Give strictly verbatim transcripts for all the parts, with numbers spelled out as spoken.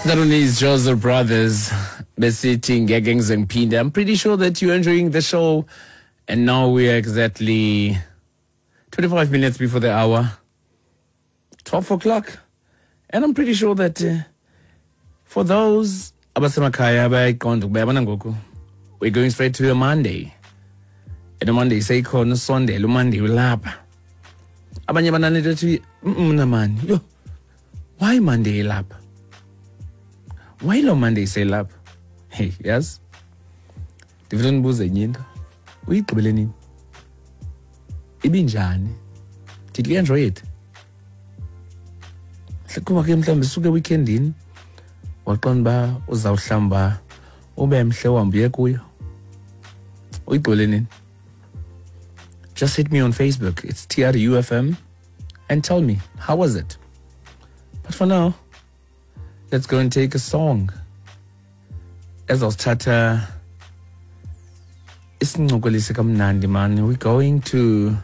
That one is Joseph Brothers. Besitting Gangs and Pinda. I'm pretty sure that you're enjoying the show. And now we're exactly twenty-five minutes before the hour. twelve o'clock. And I'm pretty sure that uh, for those abasemakhaya abayiqonda we're going straight to a Monday. And a Monday say khona Sunday, lo Monday ulapha. Abanye banana ethi mna man, yo. Why Monday lapha? Why lo Monday say lapha? Hey, yes. Ndifuna nibuze enye into. Uyigqibele nini? Ibinjani? Did you enjoy it? Kuba ke mhlambe suke weekendini waqonda ba uzawuhlamba ube mhle uhambe kuyo. Uyigqibele nini? Just hit me on Facebook. It's T R U F M and tell me, how was it? But for now, let's go and take a song. As I was tata isincokolise kamnandi man. We're going to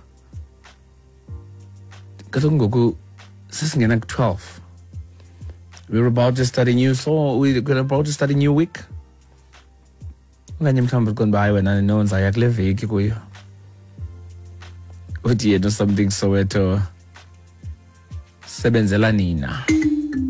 Katungoku sisingena twelve. We're about to start a new song. We're about to start a new week. Nganye mhlawumbe gone by when I know nzaya kule veki kuyo. Uthi yena something Soweto sebenzela nina.